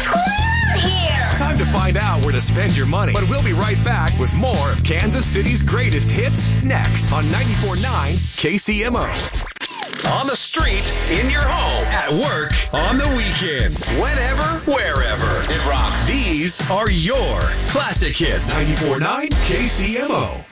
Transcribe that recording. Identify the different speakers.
Speaker 1: What's going on here?
Speaker 2: Time to find out where to spend your money. But we'll be right back with more of Kansas City's greatest hits next on 94.9 KCMO. On the street, in your home, at work, on the weekend, whenever, wherever. It rocks. These are your classic hits. 94.9 KCMO.